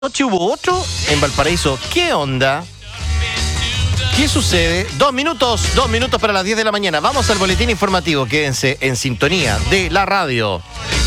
Anoche hubo otro en Valparaíso. ¿Qué onda? ¿Qué sucede? 2 minutos para las 10 de la mañana. Vamos al boletín informativo. Quédense en sintonía de la radio.